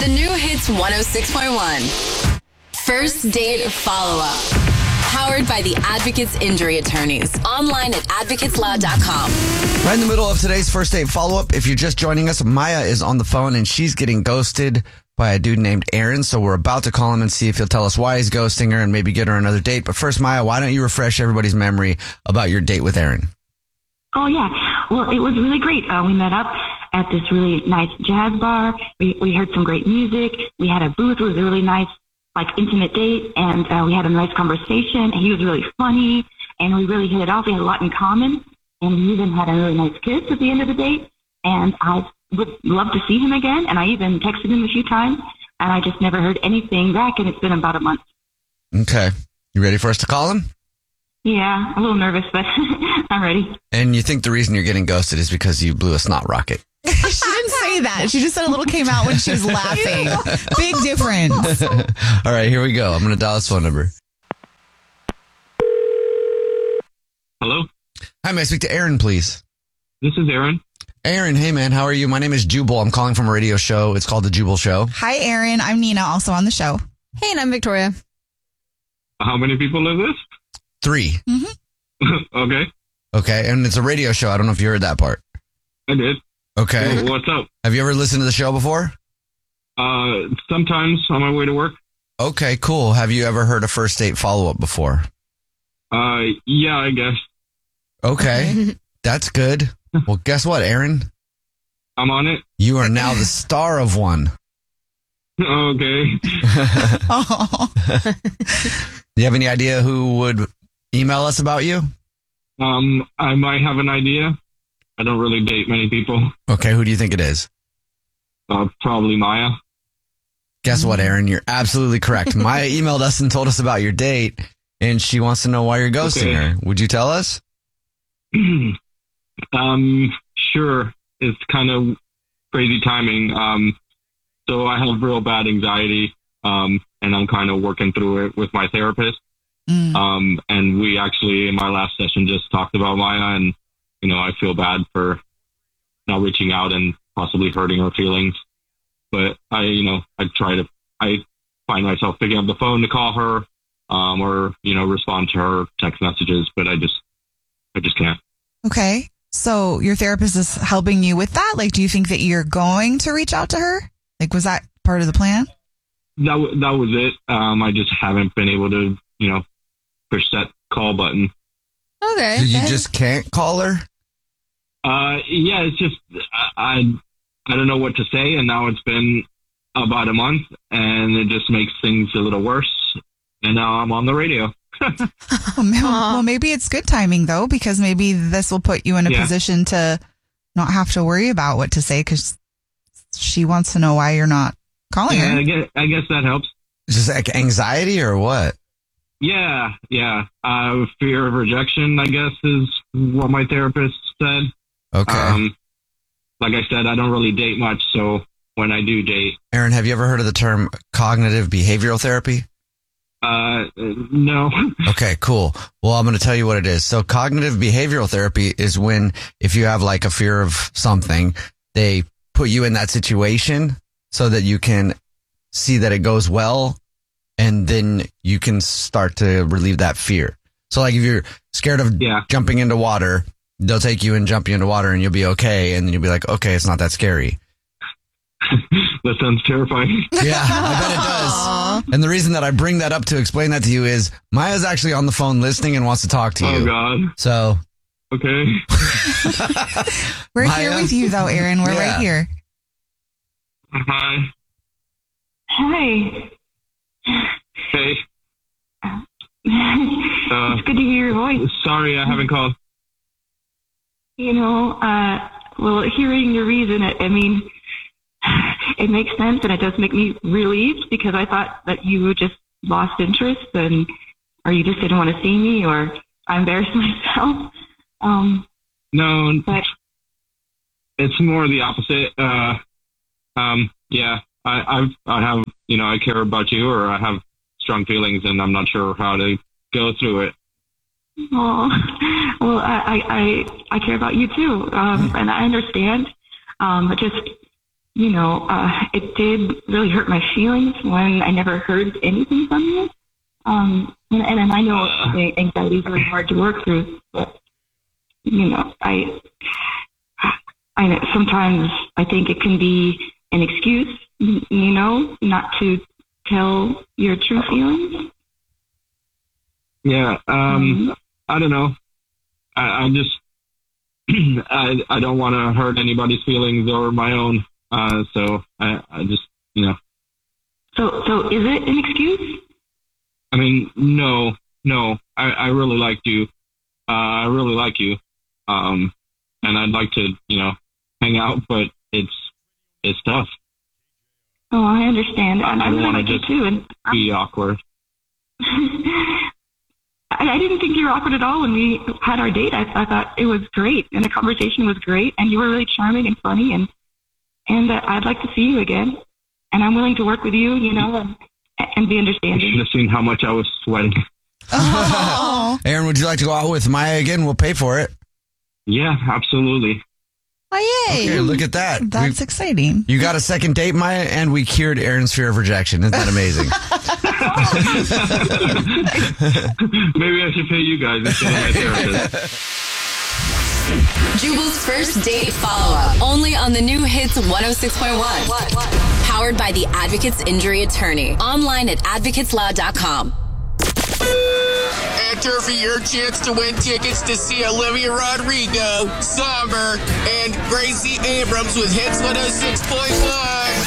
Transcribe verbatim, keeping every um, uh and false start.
The new Hits one oh six point one. First Date Follow-Up. Powered by the Advocates Injury Attorneys. Online at advocates law dot com. Right in the middle of today's First Date Follow-Up, if you're just joining us, Maya is on the phone and she's getting ghosted by a dude named Aaron. So we're about to call him and see if he'll tell us why he's ghosting her and maybe get her another date. But first, Maya, why don't you refresh everybody's memory about your date with Aaron? Oh, yeah. Well, it was really great. Uh, we met up at this really nice jazz bar. We, we heard some great music. We had a booth. It was a really nice, like, intimate date. And uh, we had a nice conversation. He was really funny. And we really hit it off. We had a lot in common. And we even had a really nice kiss at the end of the date. And I would love to see him again. And I even texted him a few times. And I just never heard anything back. And it's been about a month. Okay. You ready for us to call him? Yeah, a little nervous, but I'm ready. And you think the reason you're getting ghosted is because you blew a snot rocket? She didn't say that. She just said a little came out when she was laughing. Big difference. All right, here we go. I'm going to dial his phone number. Hello? Hi, may I speak to Aaron, please? This is Aaron. Aaron, hey, man, how are you? My name is Jubal. I'm calling from a radio show. It's called The Jubal Show. Hi, Aaron. I'm Nina, also on the show. Hey, and I'm Victoria. How many people live this? Three. Mm-hmm. Okay. Okay, and it's a radio show. I don't know if you heard that part. I did. Okay. Well, what's up? Have you ever listened to the show before? Uh, sometimes on my way to work. Okay, cool. Have you ever heard a First Date Follow-Up before? Uh, yeah, I guess. Okay, that's good. Well, guess what, Aaron? I'm on it. You are now the star of one. Okay. Oh. Do you have any idea who would email us about you? Um, I might have an idea. I don't really date many people. Okay, who do you think it is? Uh, probably Maya. Guess what, Aaron? You're absolutely correct. Maya emailed us and told us about your date, and she wants to know why you're ghosting Okay. her. Would you tell us? um, sure. It's kind of crazy timing. Um, so I have real bad anxiety, um, and I'm kind of working through it with my therapist. Mm. Um, and we actually, in my last session, just talked about Maya, and, you know, I feel bad for not reaching out and possibly hurting her feelings. But I, you know, I try to, I find myself picking up the phone to call her, um, or, you know, respond to her text messages, but I just, I just can't. Okay. So your therapist is helping you with that? Like, do you think that you're going to reach out to her? Like, was that part of the plan? That, w- that was it. Um, I just haven't been able to, you know, push that call button. Okay. So you just can't call her? Uh, yeah, it's just, I, I don't know what to say. And now it's been about a month and it just makes things a little worse. And now I'm on the radio. Oh, man. Well, maybe it's good timing, though, because maybe this will put you in a Yeah. position to not have to worry about what to say because she wants to know why you're not calling Yeah, her. I guess, I guess that helps. Is this like anxiety or what? Yeah, yeah. Uh, fear of rejection, I guess, is what my therapist said. Okay. Um, like I said, I don't really date much, so when I do date, Aaron, have you ever heard of the term cognitive behavioral therapy? uh, no. Okay, cool. Well, I'm going to tell you what it is. So cognitive behavioral therapy is when if you have like a fear of something, they put you in that situation so that you can see that it goes well and then you can start to relieve that fear. So like if you're scared of Yeah. jumping into water, they'll take you and jump you into water and you'll be okay. And then you'll be like, okay, it's not that scary. That sounds terrifying. Yeah, I bet it does. And the reason that I bring that up to explain that to you is Maya's actually on the phone listening and wants to talk to you. Oh, God. So, Okay. We're Maya? here with you, though, Aaron. We're Yeah. right here. Hi. Hi. Hey. Uh, It's good to hear your voice. sorry I haven't called. You know, uh, well, hearing your reason, I, I mean, it makes sense, and it does make me relieved because I thought that you just lost interest, and or you just didn't want to see me, or I embarrassed myself. Um, No, but it's more the opposite. Uh, um, yeah, I, I've, I have, you know, I care about you, or I have strong feelings, and I'm not sure how to go through it. oh, well, I, I, I I care about you too, um, and I understand. Um, but just you know, uh, it did really hurt my feelings when I never heard anything from you. Um, and, and I know anxiety is really hard to work through, but, you know, I, I know sometimes I think it can be an excuse, you know, not to tell your true feelings. Yeah, um, mm-hmm. I don't know. I, I just, I, I don't want to hurt anybody's feelings or my own. Uh, so I, I just, you know. So, so is it an excuse? I mean, no, no. I, I really liked you. Uh, I really like you. Um, and I'd like to, you know, hang out, but it's, it's tough. Oh, I understand. I, and I, I really want to like you just too. And be awkward. I, I didn't think you were awkward at all when we had our date. I, I thought it was great, and the conversation was great, and you were really charming and funny, and and uh, I'd like to see you again. And I'm willing to work with you, you know, and, and be understanding. You should have seen how much I was sweating. Oh. Aaron, would you like to go out with Maya again? We'll pay for it. Yeah, absolutely. Oh, yay. Okay, look at that. That's we, exciting. You got a second date, Maya, and we cured Aaron's fear of rejection. Isn't that amazing? Maybe I should pay you guys instead of my therapist. Jubal's first date follow-up. Only on the new Hits one oh six point one. Powered by the Advocates Injury Attorney. Online at advocates law dot com. Enter for your chance to win tickets to see Olivia Rodrigo, Somber, and Gracie Abrams with Hits one oh six point one.